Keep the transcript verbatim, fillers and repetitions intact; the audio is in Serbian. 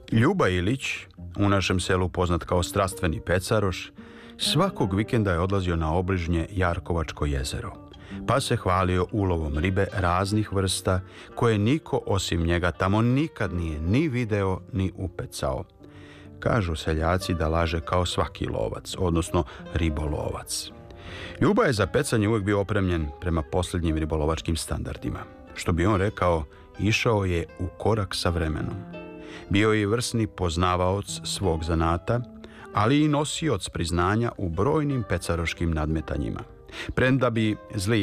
Ljuba Ilić, u našem selu poznat kao strastveni pecaroš, svakog vikenda je odlazio na obližnje Jarkovačko jezero, pa se hvalio ulovom ribe raznih vrsta koje niko osim njega tamo nikad nije ni video ni upecao. Kažu seljaci da laže kao svaki lovac, odnosno ribolovac. Ljuba je za pecanje uvijek bio opremljen prema posljednjim ribolovačkim standardima. Što bi on rekao, išao je u korak sa vremenom. Bio je vrsni poznavaoc svog zanata, ali i nosioc priznanja u brojnim pecaroškim nadmetanjima. Premda bi zli